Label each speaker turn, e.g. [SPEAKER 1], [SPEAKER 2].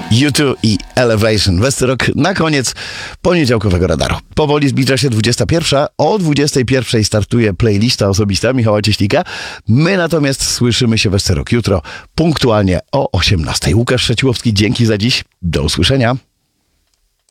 [SPEAKER 1] U2 i Elevation. Westerok na koniec poniedziałkowego radaru. Powoli zbliża się 21. O 21 startuje playlista osobista Michała Cieślika. My natomiast słyszymy się Westerok jutro punktualnie o 18. Łukasz Szeciłowski, dzięki za dziś. Do usłyszenia.